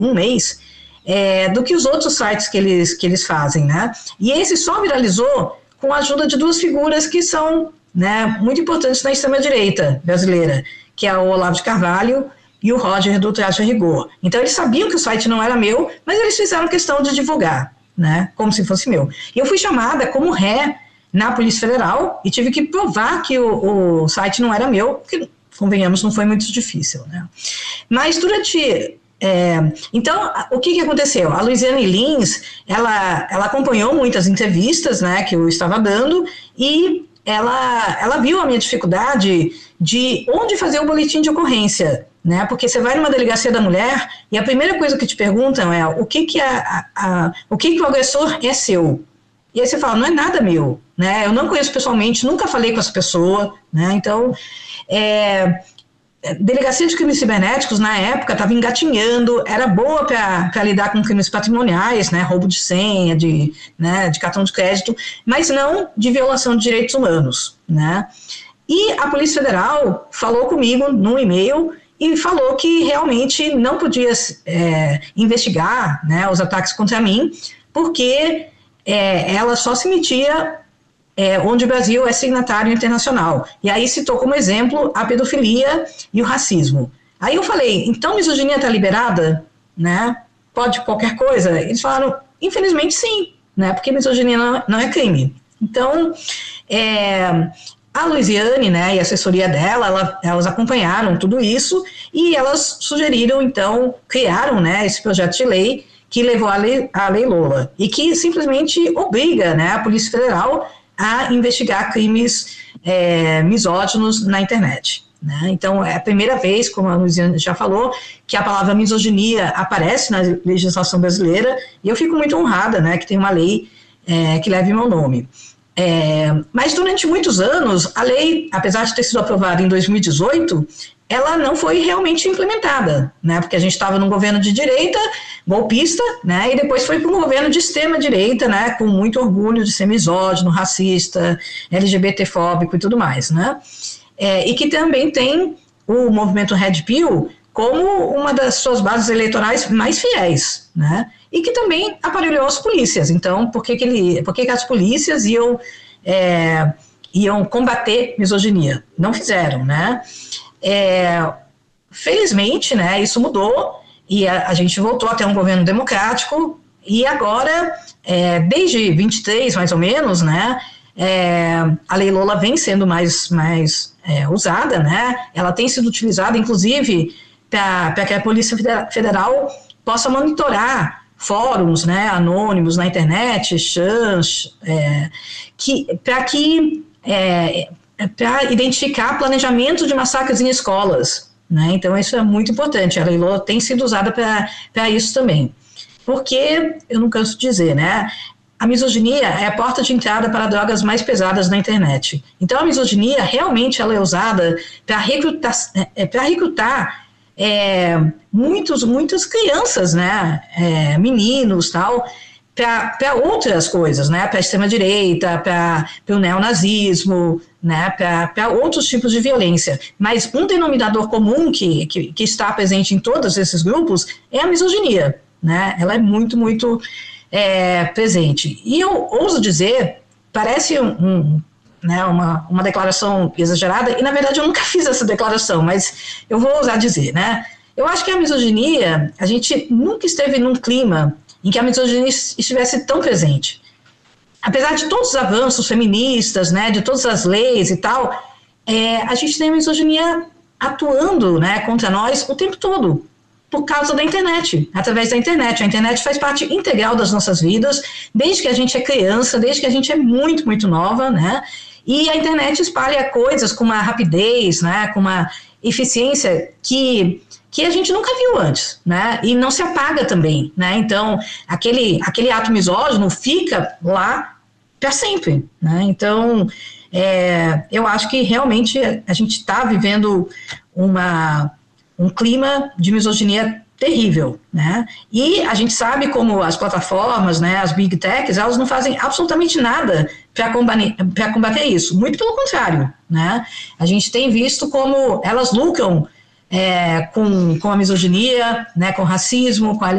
um mês, do que os outros sites que eles fazem, né? E esse só viralizou com a ajuda de duas figuras que são, né, muito importantes na extrema-direita brasileira, que é o Olavo de Carvalho e o Roger do Traje a Rigor. Então, eles sabiam que o site não era meu, mas eles fizeram questão de divulgar, né, como se fosse meu. E eu fui chamada como ré na Polícia Federal e tive que provar que o site não era meu, porque, convenhamos, não foi muito difícil, né. Mas durante... então, o que aconteceu? A Luiziane Lins, ela acompanhou muitas entrevistas, né, que eu estava dando, e ela viu a minha dificuldade de onde fazer o boletim de ocorrência, né, porque você vai numa delegacia da mulher e a primeira coisa que te perguntam é o que o agressor é seu. E aí você fala, não é nada meu, né, eu não conheço pessoalmente, nunca falei com essa pessoa, né, então... Delegacia de crimes cibernéticos, na época, estava engatinhando, era boa para lidar com crimes patrimoniais, né, roubo de senha, de cartão de crédito, mas não de violação de direitos humanos, né. E a Polícia Federal falou comigo num e-mail e falou que realmente não podia investigar, né, os ataques contra mim, porque ela só se metia... onde o Brasil é signatário internacional. E aí citou como exemplo a pedofilia e o racismo. Aí eu falei, então misoginia está liberada? Né? Pode qualquer coisa? Eles falaram, infelizmente sim, né? Porque misoginia não é crime. Então, a Luiziane, né, e a assessoria dela, elas acompanharam tudo isso e elas sugeriram, então, criaram, né, esse projeto de lei que levou à lei Lola e que simplesmente obriga, né, a Polícia Federal a investigar crimes misóginos na internet, né? Então, é a primeira vez, como a Luiziane já falou, que a palavra misoginia aparece na legislação brasileira, e eu fico muito honrada, né, que tem uma lei que leve meu nome. Mas durante muitos anos, a lei, apesar de ter sido aprovada em 2018, ela não foi realmente implementada, né, porque a gente estava num governo de direita, golpista, né, e depois foi para um governo de extrema-direita, né, com muito orgulho de ser misógino, racista, LGBTfóbico e tudo mais, né, e que também tem o movimento Red Pill como uma das suas bases eleitorais mais fiéis, né, e que também aparelhou as polícias. Então, por que as polícias iam combater misoginia? Não fizeram, né. Felizmente, né, isso mudou e a gente voltou a ter um governo democrático e agora, desde 23 mais ou menos, né, a Lei Lola vem sendo mais usada, né, ela tem sido utilizada inclusive para que a Polícia Federal possa monitorar fóruns, né, anônimos na internet, chans, para identificar planejamento de massacres em escolas, né? Então isso é muito importante, a Lei Lola tem sido usada para isso também, porque, eu não canso de dizer, né, a misoginia é a porta de entrada para drogas mais pesadas na internet. Então a misoginia realmente ela é usada para recrutar muitas crianças, né, meninos, tal, para outras coisas, né, para a extrema-direita, para o neonazismo, né, para outros tipos de violência. Mas um denominador comum que está presente em todos esses grupos é a misoginia, né, ela é muito, muito presente. E eu ouso dizer, parece uma declaração exagerada, e na verdade eu nunca fiz essa declaração, mas eu vou ousar dizer, né, eu acho que a misoginia, a gente nunca esteve num clima em que a misoginia estivesse tão presente. Apesar de todos os avanços feministas, né, de todas as leis e tal, a gente tem a misoginia atuando, né, contra nós o tempo todo, por causa da internet, através da internet. A internet faz parte integral das nossas vidas, desde que a gente é criança, desde que a gente é muito, muito nova, né, e a internet espalha coisas com uma rapidez, né, com uma eficiência que a gente nunca viu antes, né, e não se apaga também, né, então aquele ato misógino fica lá para sempre, né, então eu acho que realmente a gente está vivendo um clima de misoginia terrível, né, e a gente sabe como as plataformas, né, as big techs, elas não fazem absolutamente nada para combater isso, muito pelo contrário, né, a gente tem visto como elas lucram com a misoginia, né, com o racismo, com a